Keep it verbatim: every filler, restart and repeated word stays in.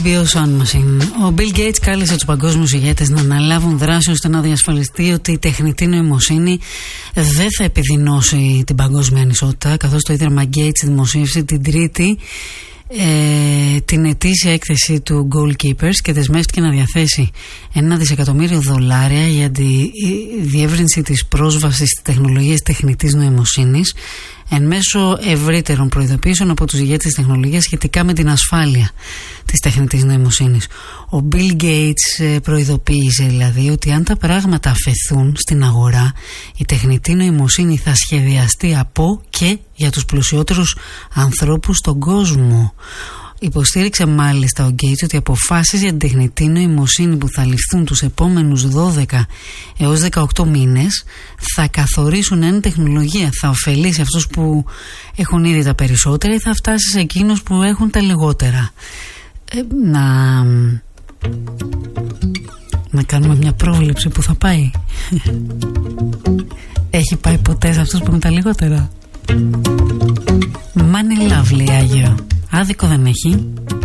Ο Bill Gates κάλεσε τους παγκόσμιους ηγέτες να αναλάβουν δράση ώστε να διασφαλιστεί ότι η τεχνητή νοημοσύνη δεν θα επιδεινώσει την παγκόσμια ανισότητα, καθώς το Ίδρυμα Gates δημοσίευσε την Τρίτη ε, την ετήσια έκθεση του Goalkeepers και δεσμεύτηκε να διαθέσει ένα δισεκατομμύριο δολάρια για τη διεύρυνση της πρόσβασης στις τεχνολογίες τεχνητής νοημοσύνης εν μέσω ευρύτερων προειδοποιήσεων από τους ηγέτες της τεχνολογίας σχετικά με την ασφάλεια της τεχνητής νοημοσύνης. Ο Bill Gates προειδοποίησε δηλαδή ότι αν τα πράγματα αφαιθούν στην αγορά, η τεχνητή νοημοσύνη θα σχεδιαστεί από και για τους πλουσιότερους ανθρώπους στον κόσμο. Υποστήριξε μάλιστα ο Gates ότι οι αποφάσεις για την τεχνητή νοημοσύνη που θα ληφθούν τους επόμενους δώδεκα έως δεκαοκτώ μήνες θα καθορίσουν αν η τεχνολογία θα ωφελήσει αυτούς που έχουν ήδη τα περισσότερα ή θα φτάσει σε εκείνους που έχουν τα λιγότερα. Ε, να... να κάνουμε μια πρόβλεψη που θα πάει. Έχει πάει ποτέ σε αυτούς που έχουν τα λιγότερα? Money Lovely, Άγιο. Άδικο δεν έχει.